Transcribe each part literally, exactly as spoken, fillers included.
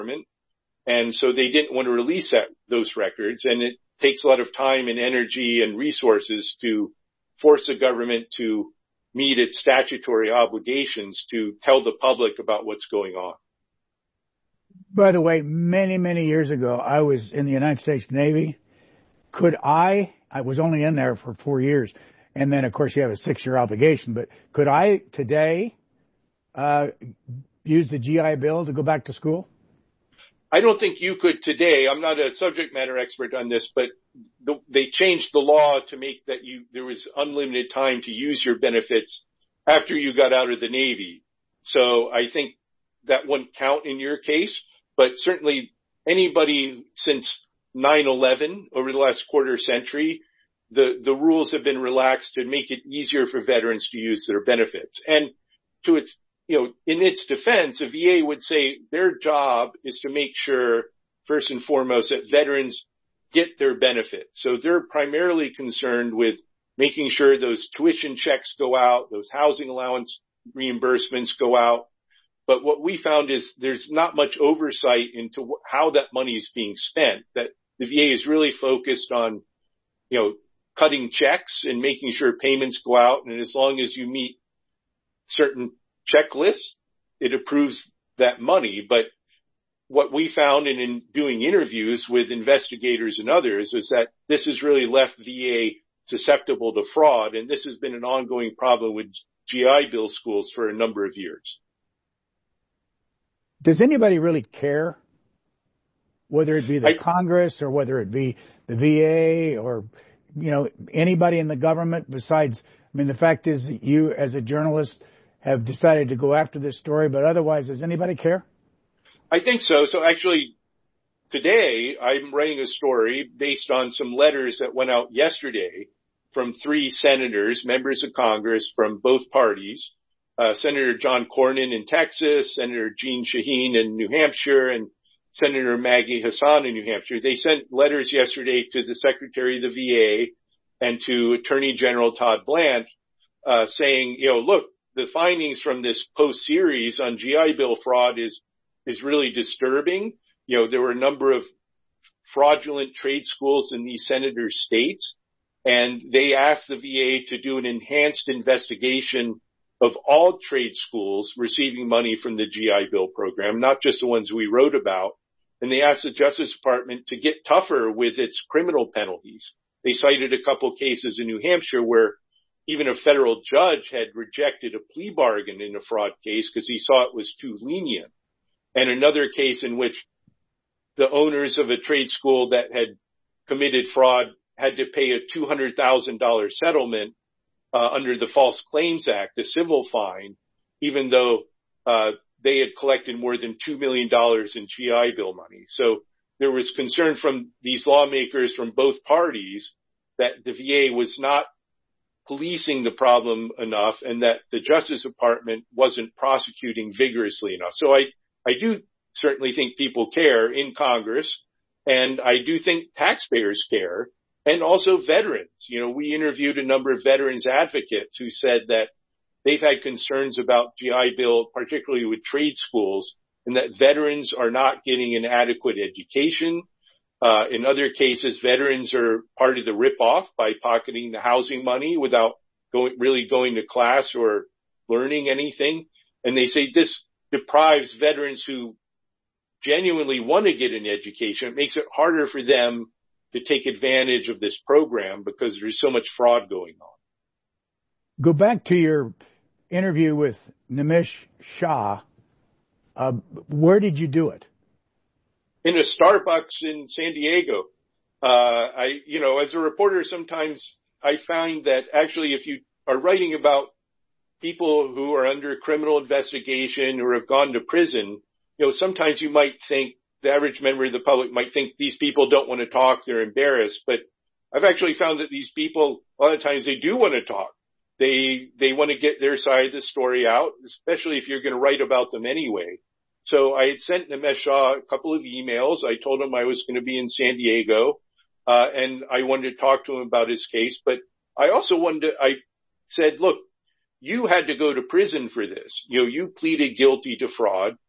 government. And so they didn't want to release that, those records. And it takes a lot of time and energy and resources to force the government to meet its statutory obligations to tell the public about what's going on. By the way, many, many years ago, I was in the United States Navy. Could I, I was only in there for four years. And then, of course, you have a six-year obligation. But could I today uh use the G I Bill to go back to school? I don't think you could today. I'm not a subject matter expert on this, but the, they changed the law to make that you there was unlimited time to use your benefits after you got out of the Navy. So I think that wouldn't count in your case. But certainly anybody since nine eleven over the last quarter century, the, the rules have been relaxed to make it easier for veterans to use their benefits. And to its, you know, in its defense, the V A would say their job is to make sure, first and foremost, that veterans get their benefit. So they're primarily concerned with making sure those tuition checks go out, those housing allowance reimbursements go out. But what we found is there's not much oversight into how that money is being spent, that the V A is really focused on, you know, cutting checks and making sure payments go out. And as long as you meet certain checklists, it approves that money. But what we found in, in doing interviews with investigators and others is that this has really left V A susceptible to fraud. And this has been an ongoing problem with G I Bill schools for a number of years. Does anybody really care, whether it be the I, Congress or whether it be the V A or, you know, anybody in the government besides, I mean, the fact is that you as a journalist have decided to go after this story, but otherwise, does anybody care? I think so. So actually, today I'm writing a story based on some letters that went out yesterday from three senators, members of Congress from both parties. Uh, Senator John Cornyn in Texas, Senator Jeanne Shaheen in New Hampshire, and Senator Maggie Hassan in New Hampshire. They sent letters yesterday to the Secretary of the V A and to Attorney General Todd Blanche, uh, saying, you know, look, the findings from this post-series on G I Bill fraud is, is really disturbing. You know, there were a number of fraudulent trade schools in these senators' states, and they asked the V A to do an enhanced investigation of all trade schools receiving money from the G I Bill program, not just the ones we wrote about. And they asked the Justice Department to get tougher with its criminal penalties. They cited a couple cases in New Hampshire where even a federal judge had rejected a plea bargain in a fraud case because he saw it was too lenient. And another case in which the owners of a trade school that had committed fraud had to pay a two hundred thousand dollars settlement Uh, under the False Claims Act, a civil fine, even though uh, they had collected more than two million dollars in G I Bill money. So there was concern from these lawmakers from both parties that the V A was not policing the problem enough and that the Justice Department wasn't prosecuting vigorously enough. So I, I do certainly think people care in Congress, and I do think taxpayers care. And also veterans. You know, we interviewed a number of veterans advocates who said that they've had concerns about G I Bill, particularly with trade schools, and that veterans are not getting an adequate education. Uh, in other cases, veterans are part of the ripoff by pocketing the housing money without going, really going to class or learning anything. And they say this deprives veterans who genuinely want to get an education. It makes it harder for them to take advantage of this program because there's so much fraud going on. Go back to your interview with Nimish Shah. Uh, where did you do it? In a Starbucks in San Diego. Uh, I, you know, as a reporter, sometimes I find that actually if you are writing about people who are under criminal investigation or have gone to prison, you know, sometimes you might think, the average member of the public might think these people don't want to talk, they're embarrassed. But I've actually found that these people, a lot of times they do want to talk. They, they want to get their side of the story out, especially if you're going to write about them anyway. So I had sent Nimish Shah a couple of emails. I told him I was going to be in San Diego, uh, and I wanted to talk to him about his case. But I also wanted to, I said, look, you had to go to prison for this. You know, you pleaded guilty to fraud.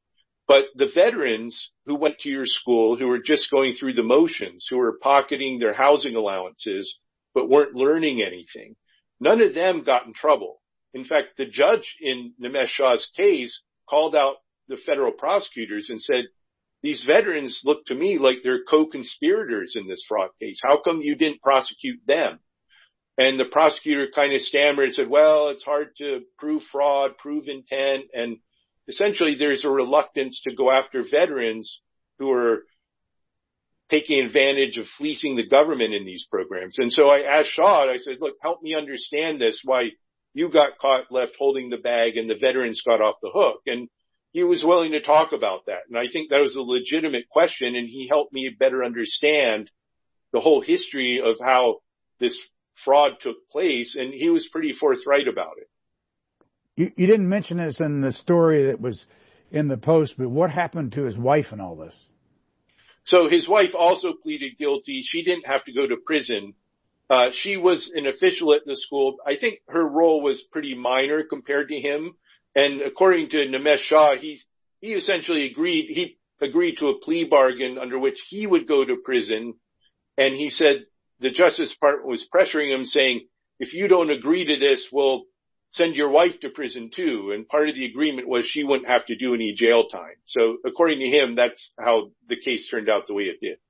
But the veterans who went to your school, who were just going through the motions, who were pocketing their housing allowances, but weren't learning anything, none of them got in trouble. In fact, the judge in Nimesh Shah's case called out the federal prosecutors and said, these veterans look to me like they're co-conspirators in this fraud case. How come you didn't prosecute them? And the prosecutor kind of stammered and said, well, it's hard to prove fraud, prove intent. And essentially there's a reluctance to go after veterans who are taking advantage of fleecing the government in these programs. And so I asked Shah, I said, look, help me understand this, why you got caught left holding the bag and the veterans got off the hook. And he was willing to talk about that. And I think that was a legitimate question. And he helped me better understand the whole history of how this fraud took place. And he was pretty forthright about it. You, you didn't mention this in the story that was in the Post, but what happened to his wife in all this? So his wife also pleaded guilty. She didn't have to go to prison. Uh, she was an official at the school. I think her role was pretty minor compared to him. And according to Nimesh Shah, he, he essentially agreed, he agreed to a plea bargain under which he would go to prison. And he said the Justice Department was pressuring him, saying, if you don't agree to this, we'll send your wife to prison too. And part of the agreement was she wouldn't have to do any jail time. So according to him, that's how the case turned out the way it did.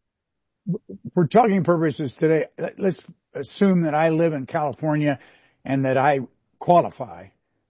For talking purposes today, let's assume that I live in California and that I qualify.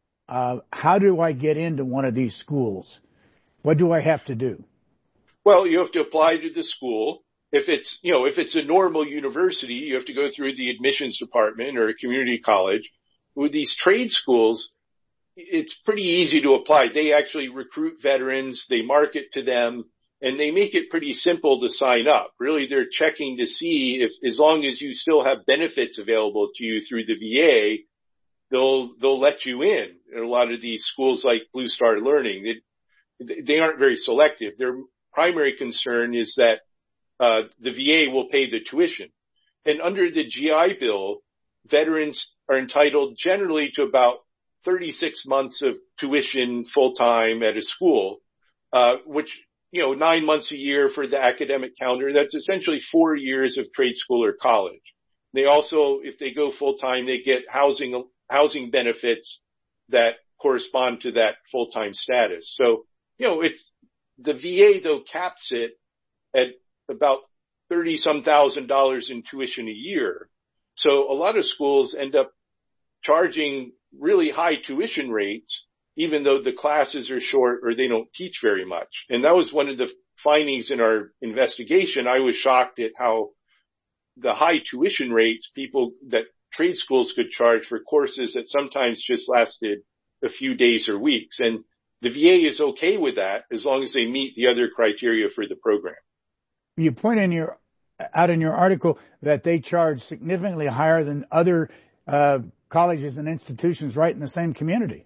Uh, how do I get into one of these schools? What do I have to do? Well, you have to apply to the school. If it's, you know, if it's a normal university, you have to go through the admissions department or a community college. With these trade schools, it's pretty easy to apply. They actually recruit veterans, they market to them, and they make it pretty simple to sign up. Really, they're checking to see if, as long as you still have benefits available to you through the V A, they'll, they'll let you in. And a lot of these schools like Blue Star Learning, it, they aren't very selective. Their primary concern is that, uh, the V A will pay the tuition. And under the G I Bill, veterans are entitled generally to about thirty-six months of tuition full-time at a school, uh, which, you know, nine months a year for the academic calendar. That's essentially four years of trade school or college. They also, if they go full-time, they get housing, housing benefits that correspond to that full-time status. So, you know, it's, the V A though caps it at about thirty some thousand dollars in tuition a year. So a lot of schools end up charging really high tuition rates, even though the classes are short or they don't teach very much. And that was one of the findings in our investigation. I was shocked at how the high tuition rates people that trade schools could charge for courses that sometimes just lasted a few days or weeks. And the V A is okay with that as long as they meet the other criteria for the program. You point in your, out in your article that they charge significantly higher than other uh, colleges and institutions right in the same community.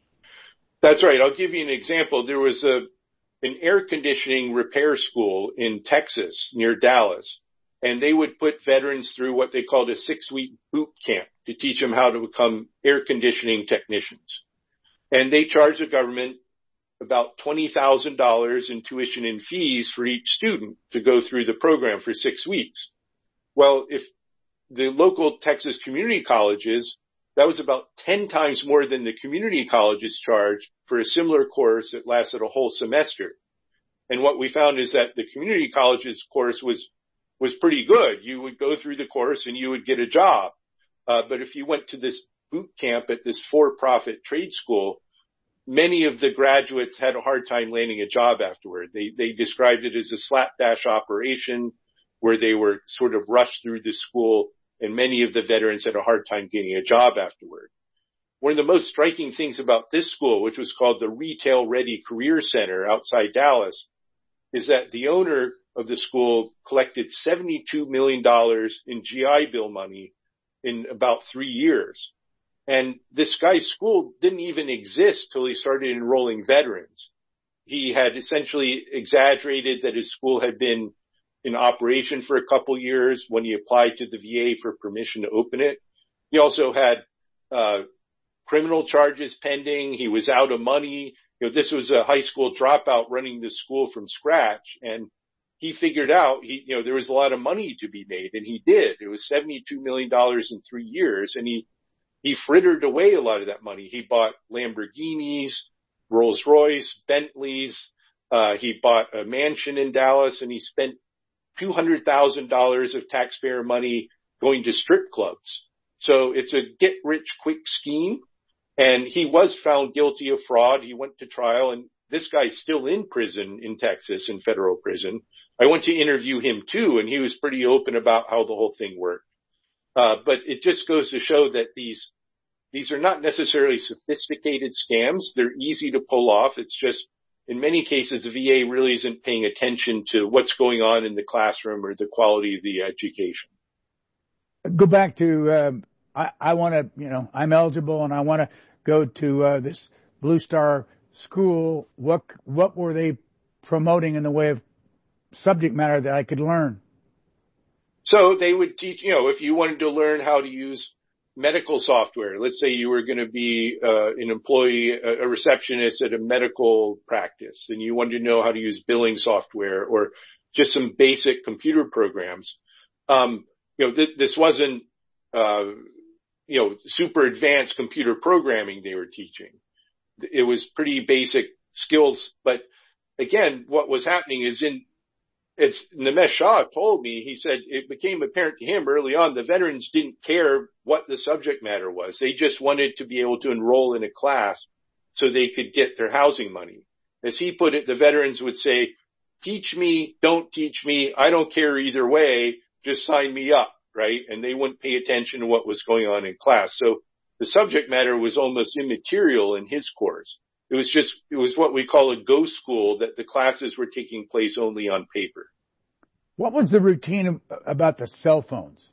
That's right. I'll give you an example. There was a an air conditioning repair school in Texas near Dallas, and they would put veterans through what they called a six-week boot camp to teach them how to become air conditioning technicians. And they charged the government about twenty thousand dollars in tuition and fees for each student to go through the program for six weeks. Well, if the local Texas community colleges, that was about ten times more than the community colleges charged for a similar course that lasted a whole semester. And what we found is that the community colleges course was, was pretty good. You would go through the course and you would get a job. Uh, but if you went to this boot camp at this for-profit trade school, many of the graduates had a hard time landing a job afterward. They, they described it as a slapdash operation where they were sort of rushed through the school, and many of the veterans had a hard time getting a job afterward. One of the most striking things about this school, which was called the Retail Ready Career Center outside Dallas, is that the owner of the school collected seventy-two million dollars in G I Bill money in about three years. And this guy's school didn't even exist till he started enrolling veterans. He had essentially exaggerated that his school had been in operation for a couple years when he applied to the V A for permission to open it. He also had uh criminal charges pending. He was out of money. you know, this was a high school dropout running this school from scratch. And he figured out, he, you know, there was a lot of money to be made, and he did. It was seventy-two million dollars in three years. And he, he frittered away a lot of that money. He bought Lamborghinis, Rolls Royce, Bentleys. Uh, he bought a mansion in Dallas, and he spent two hundred thousand dollars of taxpayer money going to strip clubs. So it's a get rich quick scheme. And he was found guilty of fraud. He went to trial, and this guy's still in prison in Texas, in federal prison. I went to interview him too, and he was pretty open about how the whole thing worked. Uh, but it just goes to show that these, these are not necessarily sophisticated scams. They're easy to pull off. It's just, in many cases, the V A really isn't paying attention to what's going on in the classroom or the quality of the education. Go back to, um, I, I want to, you know, I'm eligible and I want to go to uh, this Blue Star school. What, what were they promoting in the way of subject matter that I could learn? So they would teach, you know, if you wanted to learn how to use medical software, let's say you were going to be uh, an employee, a, a receptionist at a medical practice, and you wanted to know how to use billing software or just some basic computer programs. Um, you know, th- this wasn't, uh, you know, super advanced computer programming they were teaching. It was pretty basic skills. But again, what was happening is in, it's Nimesh Shah told me, he said it became apparent to him early on, the veterans didn't care what the subject matter was. They just wanted to be able to enroll in a class so they could get their housing money. As he put it, the veterans would say, teach me, don't teach me, I don't care either way, just sign me up, right? And they wouldn't pay attention to what was going on in class. So the subject matter was almost immaterial in his course. It was just, it was what we call a ghost school, that the classes were taking place only on paper. What was the routine about the cell phones?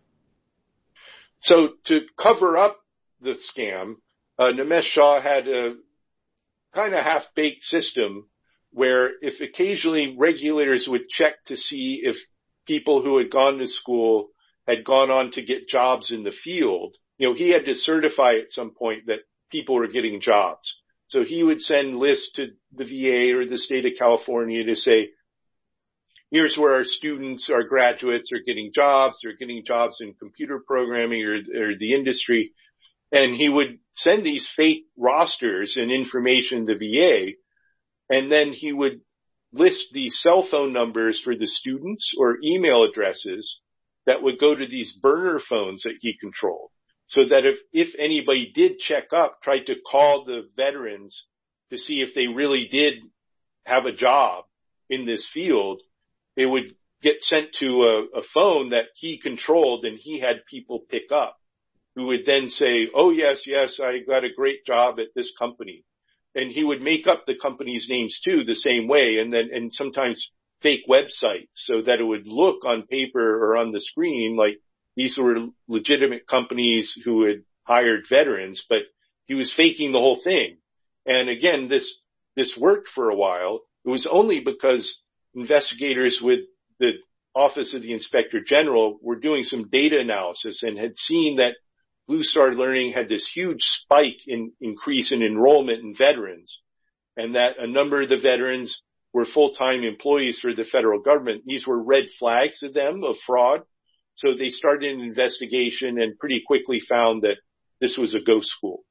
So to cover up the scam, uh, Nimesh Shah had a kind of half-baked system where if occasionally regulators would check to see if people who had gone to school had gone on to get jobs in the field, you know, he had to certify at some point that people were getting jobs. So he would send lists to the V A or the state of California to say, here's where our students, our graduates are getting jobs. They're getting jobs in computer programming or, or the industry. And he would send these fake rosters and information to V A. And then he would list these cell phone numbers for the students or email addresses that would go to these burner phones that he controlled. So that if, if anybody did check up, tried to call the veterans to see if they really did have a job in this field, it would get sent to a, a phone that he controlled, and he had people pick up who would then say, oh, yes, yes, I got a great job at this company. And he would make up the company's names too the same way, and then, and sometimes fake websites so that it would look on paper or on the screen like these were legitimate companies who had hired veterans, but he was faking the whole thing. And again, this, this worked for a while. It was only because investigators with the Office of the Inspector General were doing some data analysis and had seen that Blue Star Learning had this huge spike in increase in enrollment in veterans, and that a number of the veterans were full-time employees for the federal government. These were red flags to them of fraud. So they started an investigation and pretty quickly found that this was a ghost school.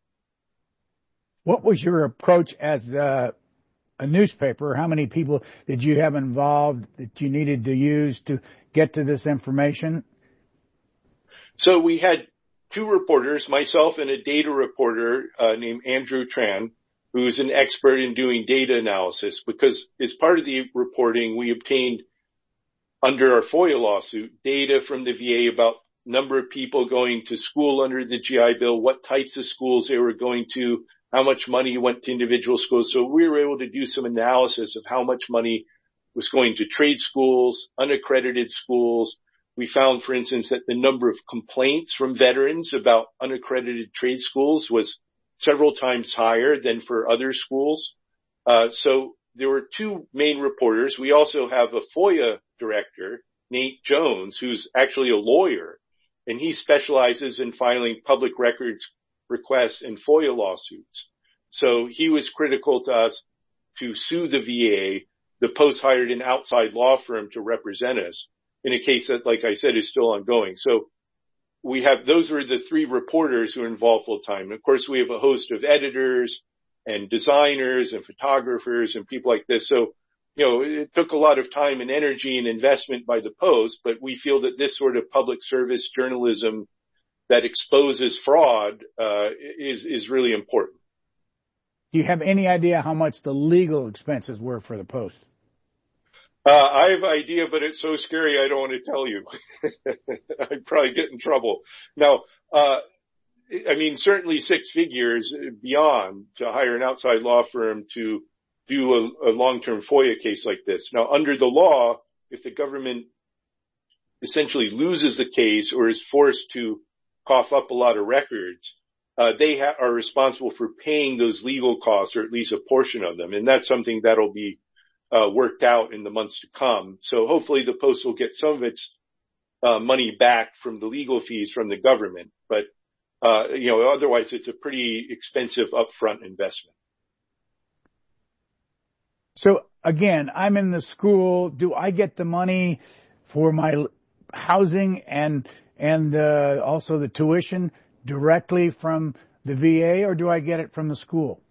What was your approach as uh, a newspaper? How many people did you have involved that you needed to use to get to this information? So we had two reporters, myself and a data reporter uh, named Andrew Tran, who's an expert in doing data analysis, because as part of the reporting, we obtained, under our FOIA lawsuit, data from the V A about number of people going to school under the G I Bill, what types of schools they were going to, how much money went to individual schools. So we were able to do some analysis of how much money was going to trade schools, unaccredited schools. We found, for instance, that the number of complaints from veterans about unaccredited trade schools was several times higher than for other schools. Uh, so there were two main reporters. We also have a FOIA director, Nate Jones, who's actually a lawyer, and he specializes in filing public records requests and FOIA lawsuits. So he was critical to us to sue the V A. The Post hired an outside law firm to represent us in a case that, like I said, is still ongoing. So we have, those are the three reporters who are involved full time. Of course, we have a host of editors and designers and photographers and people like this. So, you know, it took a lot of time and energy and investment by the Post, but we feel that this sort of public service journalism that exposes fraud, uh, is, is really important. Do you have any idea how much the legal expenses were for the Post? Uh, I have an idea, but it's so scary I don't want to tell you. I'd probably get in trouble. Now, uh, I mean, certainly six figures beyond to hire an outside law firm to do a, a long-term FOIA case like this. Now, under the law, if the government essentially loses the case or is forced to cough up a lot of records, uh, they ha- are responsible for paying those legal costs, or at least a portion of them. And that's something that'll be Uh, worked out in the months to come. So hopefully the Post will get some of its uh, money back from the legal fees from the government. But, uh, you know, otherwise it's a pretty expensive upfront investment. So again, I'm in the school. Do I get the money for my housing and, and, uh, also the tuition directly from the V A, or do I get it from the school?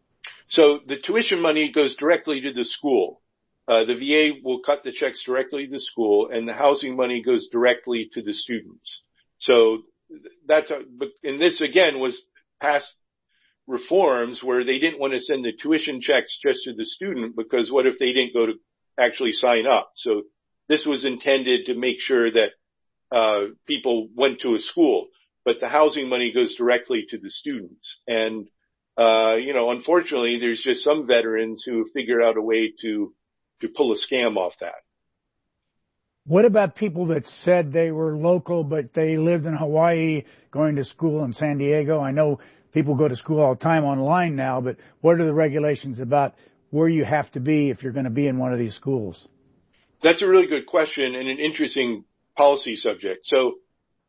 So the tuition money goes directly to the school. Uh, the V A will cut the checks directly to the school, and the housing money goes directly to the students. So that's, a, but, and this again was past reforms where they didn't want to send the tuition checks just to the student, because what if they didn't go to actually sign up? So this was intended to make sure that, uh, people went to a school, but the housing money goes directly to the students. And Uh, you know, unfortunately, there's just some veterans who figured out a way to, to pull a scam off that. What about people that said they were local, but they lived in Hawaii going to school in San Diego? I know people go to school all the time online now, but what are the regulations about where you have to be if you're going to be in one of these schools? That's a really good question and an interesting policy subject. So,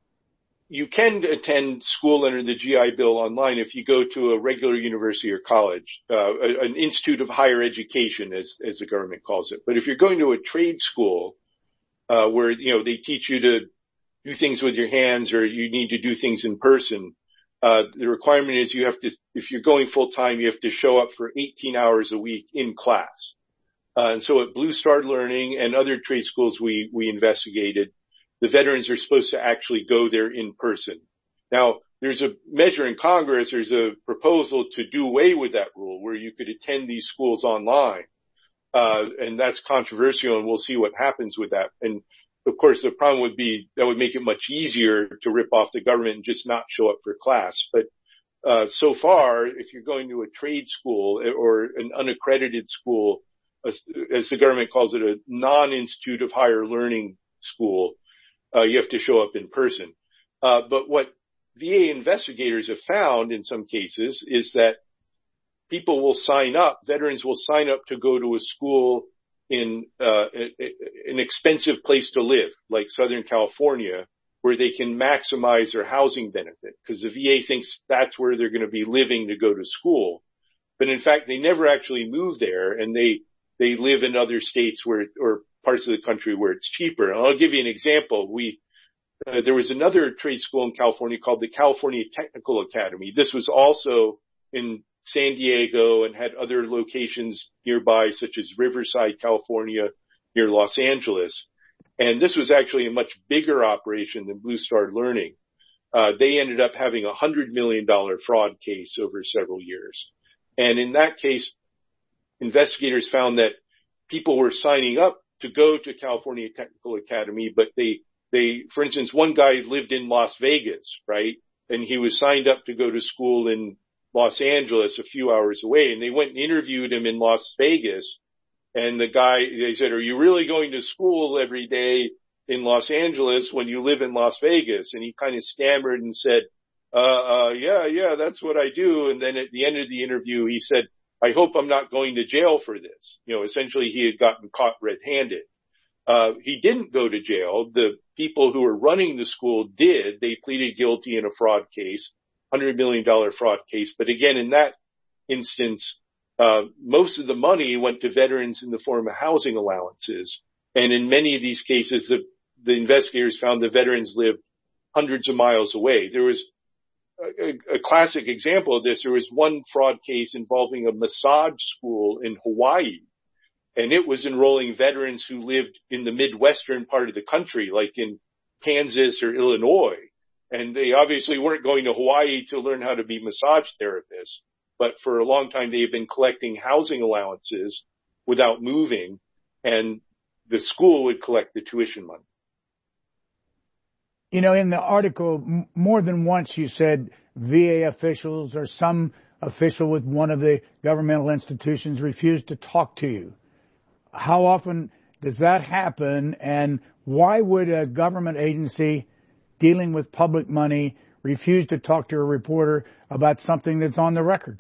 you can attend school under the G I Bill online if you go to a regular university or college, uh, an institute of higher education, as, as the government calls it. But if you're going to a trade school, uh, where, you know, they teach you to do things with your hands, or you need to do things in person, uh, the requirement is you have to, if you're going full time, you have to show up for eighteen hours a week in class. Uh, and so at Blue Star Learning and other trade schools we, we investigated, the veterans are supposed to actually go there in person. Now, there's a measure in Congress, there's a proposal to do away with that rule where you could attend these schools online. Uh, and that's controversial, and we'll see what happens with that. And of course, the problem would be that would make it much easier to rip off the government and just not show up for class. But, uh, so far, if you're going to a trade school or an unaccredited school, as, as the government calls it, a non-institute of higher learning school, Uh, you have to show up in person. Uh, but what V A investigators have found in some cases is that people will sign up, veterans will sign up to go to a school in, uh, a, a, an expensive place to live, like Southern California, where they can maximize their housing benefit, because the V A thinks that's where they're going to be living to go to school. But in fact, they never actually move there, and they, they live in other states where, or parts of the country where it's cheaper. And I'll give you an example. We, uh, there was another trade school in California called the California Technical Academy. This was also in San Diego and had other locations nearby, such as Riverside, California, near Los Angeles. And this was actually a much bigger operation than Blue Star Learning. Uh, they ended up having a hundred million dollar fraud case over several years. And in that case, investigators found that people were signing up to go to California Technical Academy, but they, they, for instance, one guy lived in Las Vegas, right? And he was signed up to go to school in Los Angeles a few hours away, and they went and interviewed him in Las Vegas. And the guy, they said, "Are you really going to school every day in Los Angeles when you live in Las Vegas?" And he kind of stammered and said, uh, uh, yeah, yeah, that's what I do. And then at the end of the interview, he said, "I hope I'm not going to jail for this." You know, essentially he had gotten caught red-handed. Uh, he didn't go to jail. The people who were running the school did. They pleaded guilty in a fraud case, one hundred million dollars fraud case. But again, in that instance, uh, most of the money went to veterans in the form of housing allowances. And in many of these cases, the, the investigators found the veterans lived hundreds of miles away. There was a, a classic example of this. There was one fraud case involving a massage school in Hawaii, and it was enrolling veterans who lived in the Midwestern part of the country, like in Kansas or Illinois. And they obviously weren't going to Hawaii to learn how to be massage therapists, but for a long time they had been collecting housing allowances without moving, and the school would collect the tuition money. You know, in the article, m- more than once you said V A officials or some official with one of the governmental institutions refused to talk to you. How often does that happen, and why would a government agency dealing with public money refuse to talk to a reporter about something that's on the record?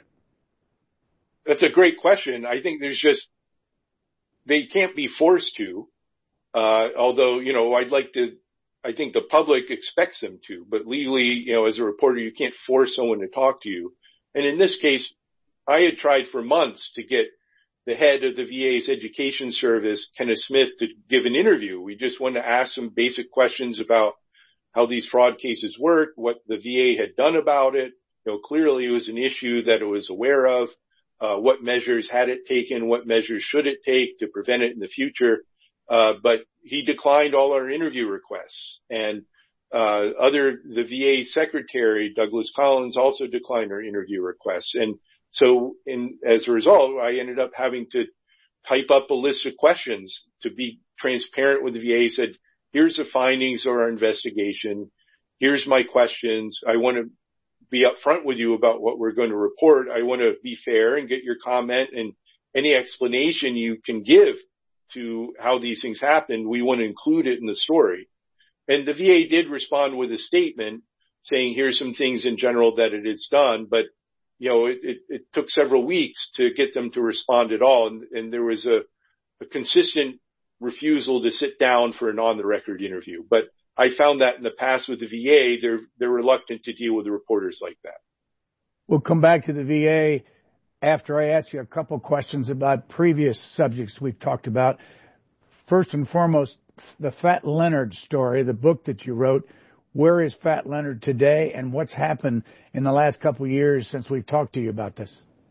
That's a great question. I think there's just, they can't be forced to, uh, although, you know, I'd like to, I think the public expects them to, but legally, you know, as a reporter, you can't force someone to talk to you. And in this case, I had tried for months to get the head of the V A's education service, Kenneth Smith, to give an interview. We just wanted to ask some basic questions about how these fraud cases work, what the V A had done about it. You know, clearly it was an issue that it was aware of. Uh, what measures had it taken? What measures should it take to prevent it in the future? Uh, but he declined all our interview requests, and uh, other, the V A secretary, Douglas Collins, also declined our interview requests. And so in, as a result, I ended up having to type up a list of questions to be transparent with the V A. Said, here's the findings of our investigation. Here's my questions. I want to be upfront with you about what we're going to report. I want to be fair and get your comment and any explanation you can give to how these things happen. We want to include it in the story. And the V A did respond with a statement saying, here's some things in general that it has done. But, you know, it, it, it took several weeks to get them to respond at all. And, and there was a, a consistent refusal to sit down for an on-the-record interview. But I found that in the past with the V A, they're, they're reluctant to deal with reporters like that. We'll come back to the V A after I ask you a couple questions about previous subjects we've talked about. First and foremost, the Fat Leonard story, the book that you wrote. Where is Fat Leonard today, and what's happened in the last couple of years since we've talked to you about this?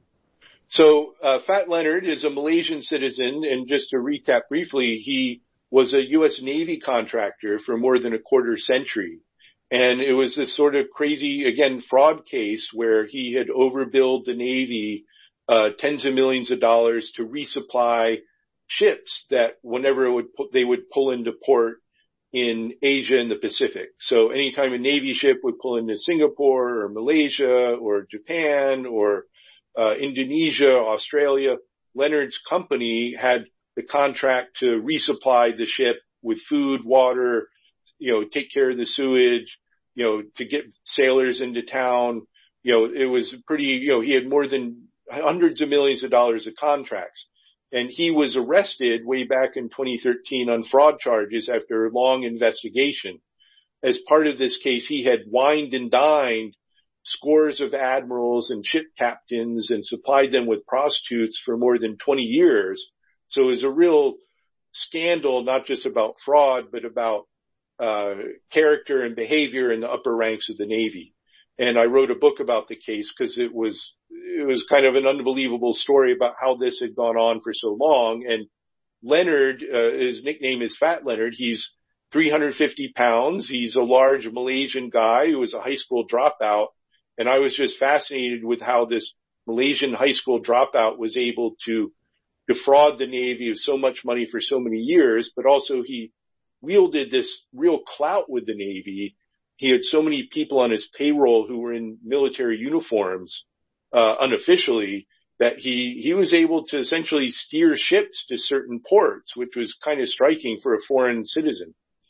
So uh, Fat Leonard is a Malaysian citizen, and just to recap briefly, he was a U S Navy contractor for more than a quarter century. And it was this sort of crazy, again, fraud case where he had overbilled the Navy uh tens of millions of dollars to resupply ships that whenever it would pu- they would pull into port in Asia and the Pacific. So anytime a Navy ship would pull into Singapore or Malaysia or Japan or uh Indonesia, Australia, Leonard's company had the contract to resupply the ship with food, water, you know, take care of the sewage, you know, to get sailors into town. You know, it was pretty, you know, he had more than hundreds of millions of dollars of contracts. And he was arrested way back in twenty thirteen on fraud charges after a long investigation. As part of this case, he had wined and dined scores of admirals and ship captains and supplied them with prostitutes for more than twenty years. So it was a real scandal, not just about fraud, but about uh character and behavior in the upper ranks of the Navy. And I wrote a book about the case because it was it was kind of an unbelievable story about how this had gone on for so long. And Leonard, uh, his nickname is Fat Leonard. He's three hundred fifty pounds. He's a large Malaysian guy who was a high school dropout. And I was just fascinated with how this Malaysian high school dropout was able to defraud the Navy of so much money for so many years, but also he wielded this real clout with the Navy. He had so many people on his payroll who were in military uniforms, uh, unofficially, that he, he was able to essentially steer ships to certain ports, which was kind of striking for a foreign citizen.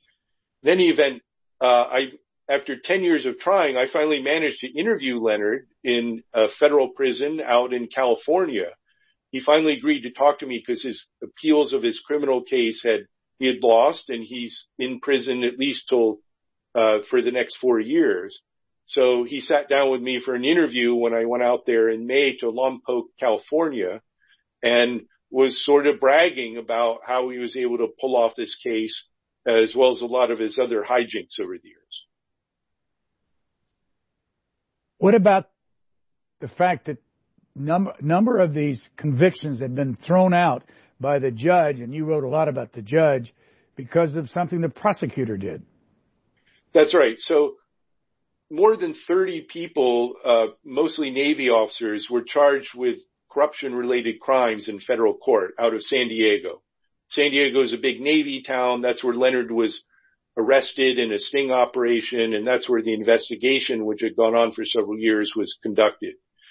In any event, uh, I, after ten years of trying, I finally managed to interview Leonard in a federal prison out in California. He finally agreed to talk to me because his appeals of his criminal case had, he had lost, and he's in prison at least till, uh, for the next four years. So he sat down with me for an interview when I went out there in May to Lompoc, California, and was sort of bragging about how he was able to pull off this case, as well as a lot of his other hijinks over the years. What about the fact that number, number of these convictions have been thrown out by the judge, and you wrote a lot about the judge, because of something the prosecutor did? That's right. So more than thirty people, uh, mostly Navy officers, were charged with corruption-related crimes in federal court out of San Diego. San Diego is a big Navy town. That's where Leonard was arrested in a sting operation, and that's where the investigation, which had gone on for several years, was conducted.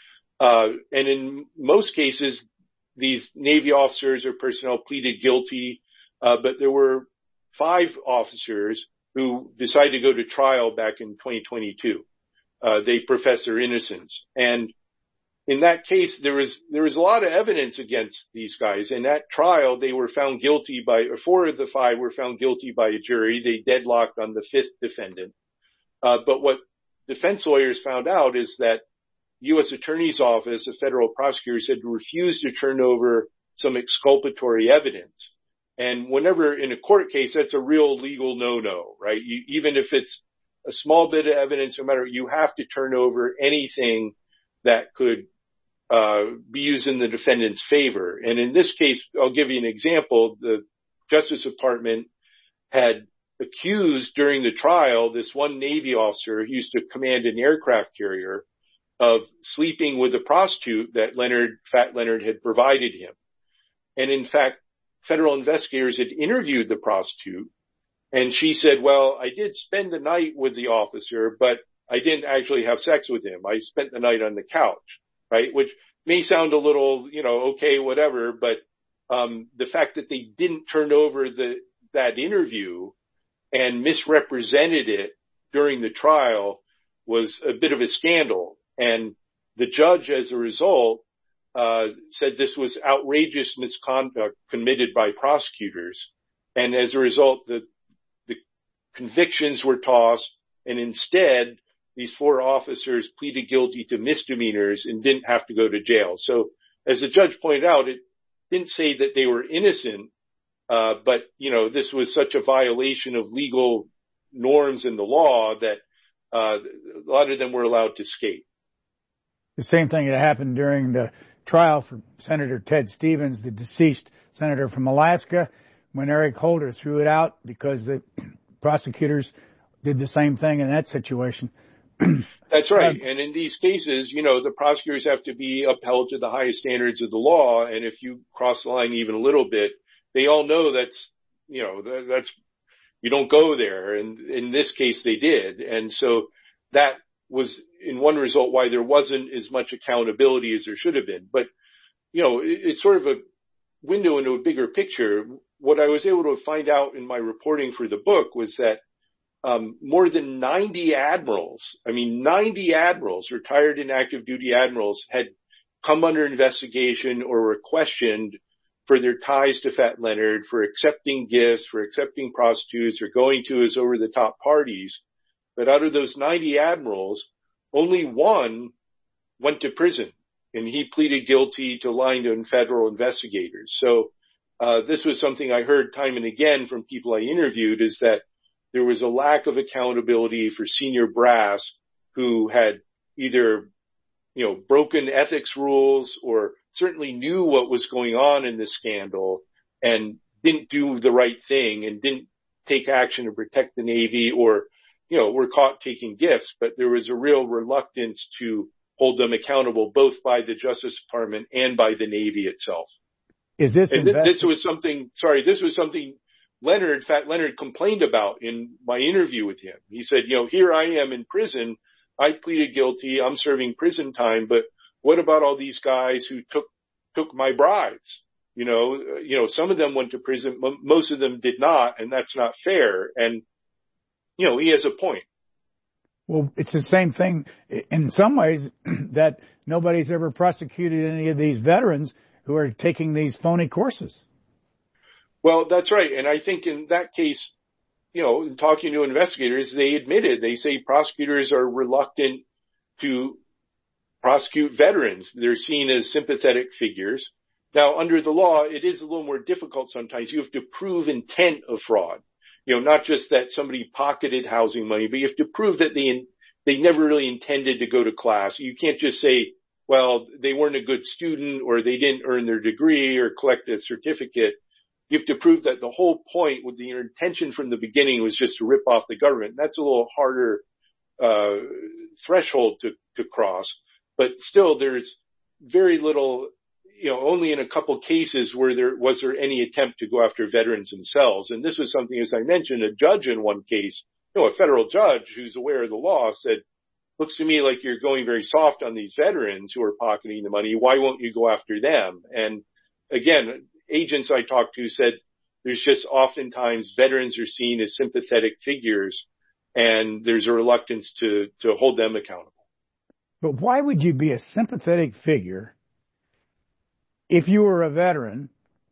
Uh, and in most cases, these Navy officers or personnel pleaded guilty, uh, but there were five officers who decided to go to trial back in twenty twenty-two. Uh, they professed their innocence. And in that case, there was, there was a lot of evidence against these guys. In that trial, they were found guilty by, or four of the five were found guilty by a jury. They deadlocked on the fifth defendant. Uh, but what defense lawyers found out is that U S Attorney's Office, a federal prosecutor, had refused to turn over some exculpatory evidence. And whenever in a court case, that's a real legal no-no, right? You, even if it's a small bit of evidence, no matter, you have to turn over anything that could uh be used in the defendant's favor. And in this case, I'll give you an example. The Justice Department had accused during the trial this one Navy officer who used to command an aircraft carrier of sleeping with a prostitute that Leonard, Fat Leonard, had provided him. And in fact, federal investigators had interviewed the prostitute, and she said, well, I did spend the night with the officer, but I didn't actually have sex with him. I spent the night on the couch, right? Which may sound a little, you know, okay, whatever, but um the fact that they didn't turn over the that interview and misrepresented it during the trial was a bit of a scandal. And the judge, as a result, uh said this was outrageous misconduct committed by prosecutors. And as a result, the the convictions were tossed, and instead these four officers pleaded guilty to misdemeanors and didn't have to go to jail. So as the judge pointed out, it didn't say that they were innocent, uh but you know, this was such a violation of legal norms in the law that uh a lot of them were allowed to escape. The same thing that happened during the trial for Senator Ted Stevens, the deceased senator from Alaska, when Eric Holder threw it out because the prosecutors did the same thing in that situation. That's right. And in these cases, you know, the prosecutors have to be upheld to the highest standards of the law. And if you cross the line even a little bit, they all know that's, you know, that's, you don't go there. And in this case, they did. And so that was in one result why there wasn't as much accountability as there should have been. But, you know, it, it's sort of a window into a bigger picture. What I was able to find out in my reporting for the book was that Um, more than ninety admirals, I mean, ninety admirals, retired and active duty admirals, had come under investigation or were questioned for their ties to Fat Leonard, for accepting gifts, for accepting prostitutes, or going to his over-the-top parties. But out of those ninety admirals, only one went to prison, and he pleaded guilty to lying to federal investigators. So uh, this was something I heard time and again from people I interviewed, is that there was a lack of accountability for senior brass who had either, you know, broken ethics rules or certainly knew what was going on in this scandal and didn't do the right thing and didn't take action to protect the Navy, or, you know, were caught taking gifts. But there was a real reluctance to hold them accountable, both by the Justice Department and by the Navy itself. Is this, and th- this was something, sorry, this was something Leonard, Fat Leonard, complained about in my interview with him. He said, you know, here I am in prison. I pleaded guilty. I'm serving prison time. But what about all these guys who took, took my bribes? You know, you know, some of them went to prison. Most of them did not. And that's not fair. And, you know, he has a point. Well, it's the same thing in some ways that nobody's ever prosecuted any of these veterans who are taking these phony courses. Well, that's right. And I think in that case, you know, talking to investigators, they admitted, they say prosecutors are reluctant to prosecute veterans. They're seen as sympathetic figures. Now, under the law, it is a little more difficult sometimes. You have to prove intent of fraud. You know, not just that somebody pocketed housing money, but you have to prove that they, they never really intended to go to class. You can't just say, well, they weren't a good student or they didn't earn their degree or collect a certificate. You have to prove that the whole point with the intention from the beginning was just to rip off the government. That's a little harder, uh, threshold to, to cross, but still there's very little, you know, only in a couple cases where there was there any attempt to go after veterans themselves. And this was something, as I mentioned, a judge in one case, you know, a federal judge who's aware of the law said, looks to me like you're going very soft on these veterans who are pocketing the money. Why won't you go after them? And again, agents I talked to said there's just oftentimes veterans are seen as sympathetic figures and there's a reluctance to, to hold them accountable. But why would you be a sympathetic figure if you were a veteran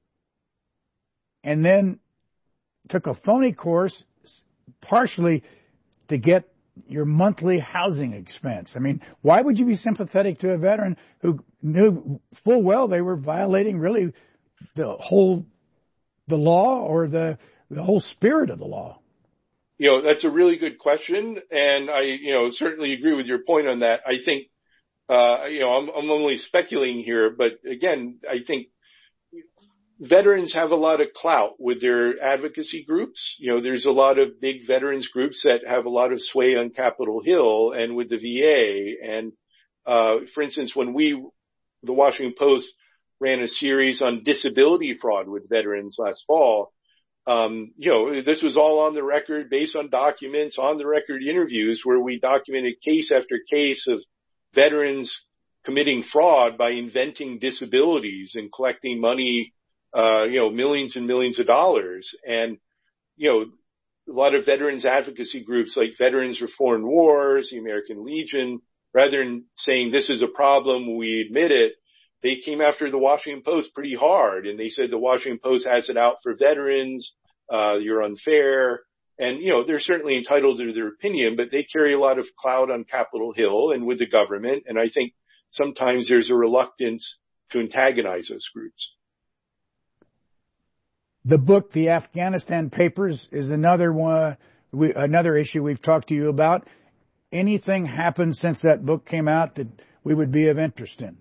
and then took a phony course partially to get your monthly housing expense? I mean, why would you be sympathetic to a veteran who knew full well they were violating really the whole, the law or the, the whole spirit of the law? You know, that's a really good question. And I, you know, certainly agree with your point on that. I think, uh, you know, I'm, I'm only speculating here, but again, I think veterans have a lot of clout with their advocacy groups. You know, there's a lot of big veterans groups that have a lot of sway on Capitol Hill and with the V A. And, uh, for instance, when we, the Washington Post ran a series on disability fraud with veterans last fall, um, you know, this was all on the record based on documents, on the record interviews where we documented case after case of veterans committing fraud by inventing disabilities and collecting money, uh, you know, millions and millions of dollars. And, you know, a lot of veterans advocacy groups like Veterans for Foreign Wars, the American Legion, rather than saying this is a problem, we admit it, they came after the Washington Post pretty hard. And they said the Washington Post has it out for veterans. Uh, you're unfair. And, you know, they're certainly entitled to their opinion, but they carry a lot of clout on Capitol Hill and with the government. And I think sometimes there's a reluctance to antagonize those groups. The book, The Afghanistan Papers, is another one, we, another issue we've talked to you about. Anything happened since that book came out that we would be of interest in?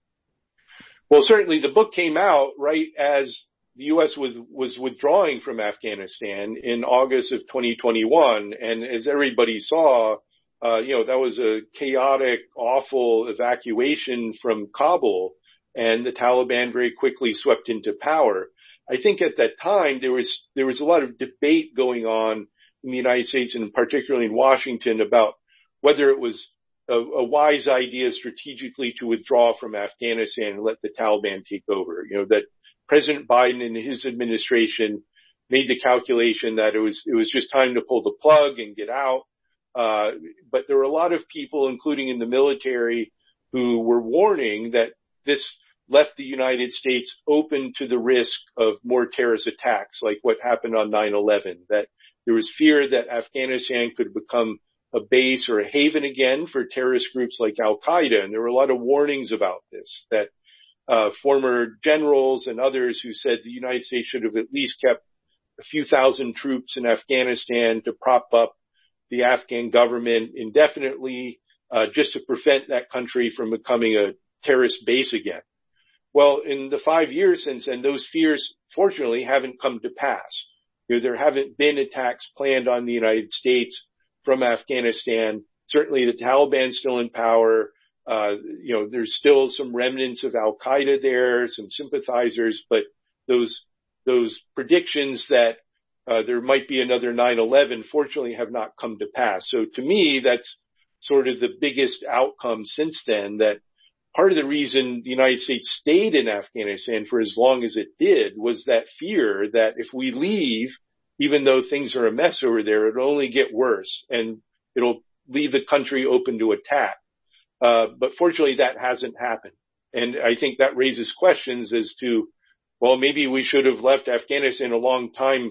Well, certainly the book came out right as the U S was, was withdrawing from Afghanistan in August of twenty twenty-one. And as everybody saw, uh, you know, that was a chaotic, awful evacuation from Kabul, and the Taliban very quickly swept into power. I think at that time there was, there was a lot of debate going on in the United States and particularly in Washington about whether it was a, a wise idea strategically to withdraw from Afghanistan and let the Taliban take over. You know, that President Biden and his administration made the calculation that it was, it was just time to pull the plug and get out. Uh, but there were a lot of people, including in the military, who were warning that this left the United States open to the risk of more terrorist attacks like what happened on nine eleven, that there was fear that Afghanistan could become a base or a haven again for terrorist groups like Al-Qaeda. And there were a lot of warnings about this, that uh, former generals and others who said the United States should have at least kept a few thousand troops in Afghanistan to prop up the Afghan government indefinitely, uh, just to prevent that country from becoming a terrorist base again. Well, in the five years since then, those fears, fortunately, haven't come to pass. You know, there haven't been attacks planned on the United States from Afghanistan. Certainly the Taliban's still in power. Uh, you know, there's still some remnants of Al-Qaeda there, some sympathizers, but those, those predictions that, uh, there might be another nine eleven, fortunately have not come to pass. So to me, that's sort of the biggest outcome since then, that part of the reason the United States stayed in Afghanistan for as long as it did was that fear that if we leave, even though things are a mess over there, it'll only get worse and it'll leave the country open to attack. Uh, but fortunately that hasn't happened. And I think that raises questions as to, well, maybe we should have left Afghanistan a long time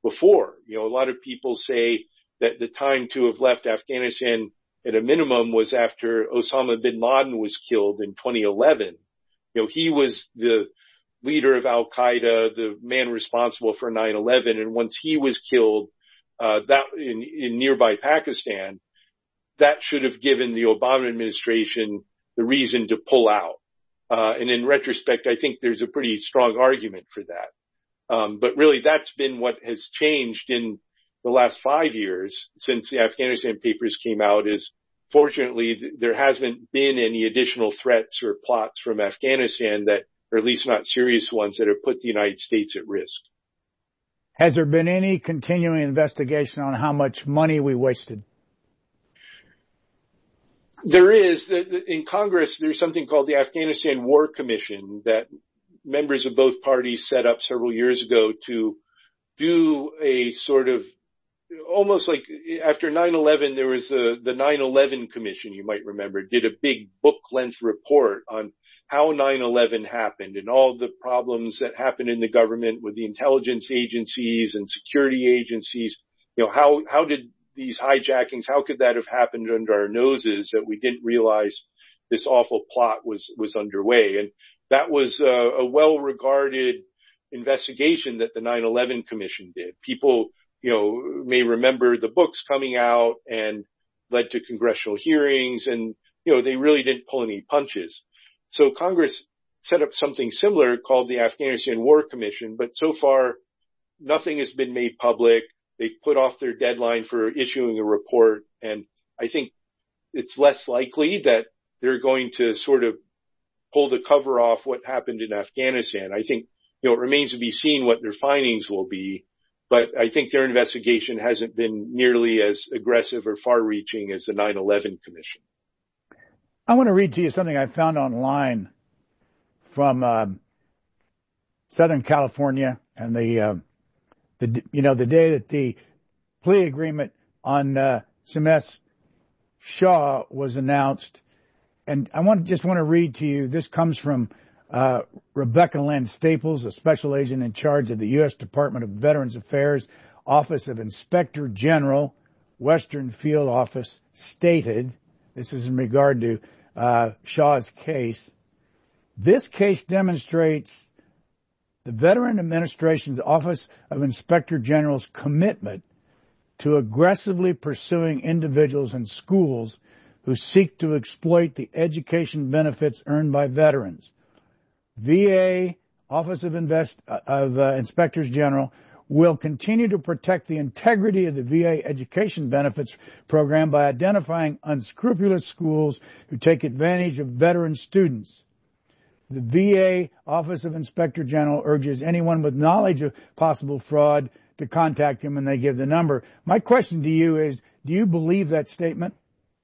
before. You know, a lot of people say that the time to have left Afghanistan at a minimum was after Osama bin Laden was killed in twenty eleven. You know, he was the leader of Al-Qaeda, the man responsible for nine eleven. And once he was killed, uh, that in, in nearby Pakistan, that should have given the Obama administration the reason to pull out. Uh, and in retrospect, I think there's a pretty strong argument for that. Um, but really that's been what has changed in the last five years since the Afghanistan papers came out is fortunately th- there hasn't been any additional threats or plots from Afghanistan that, or at least not serious ones that have put the United States at risk. Has there been any continuing investigation on how much money we wasted? There is. In Congress, there's something called the Afghanistan War Commission that members of both parties set up several years ago to do a sort of almost like after nine eleven, there was a, the nine eleven Commission, you might remember, did a big book-length report on how nine eleven happened and all the problems that happened in the government with the intelligence agencies and security agencies. You know, how, how did these hijackings, how could that have happened under our noses that we didn't realize this awful plot was, was underway? And that was a, a well-regarded investigation that the nine eleven Commission did. People, you know, may remember the books coming out and led to congressional hearings and, you know, they really didn't pull any punches. So Congress set up something similar called the Afghanistan War Commission, but so far nothing has been made public. They've put off their deadline for issuing a report, and I think it's less likely that they're going to sort of pull the cover off what happened in Afghanistan. I think, you know, it remains to be seen what their findings will be, but I think their investigation hasn't been nearly as aggressive or far-reaching as the nine eleven Commission. I want to read to you something I found online from uh, Southern California and the uh, The, you know, the day that the plea agreement on uh, Samesh Shah was announced. And I want just want to read to you. This comes from uh, Rebecca Lynn Staples, a special agent in charge of the U S Department of Veterans Affairs, Office of Inspector General, Western Field Office, stated, this is in regard to uh, Shah's case, this case demonstrates the Veteran Administration's Office of Inspector General's commitment to aggressively pursuing individuals and schools who seek to exploit the education benefits earned by veterans. V A Office of, Invest, of uh, Inspectors General will continue to protect the integrity of the V A education benefits program by identifying unscrupulous schools who take advantage of veteran students. The V A Office of Inspector General urges anyone with knowledge of possible fraud to contact him, and they give the number. My question to you is, do you believe that statement?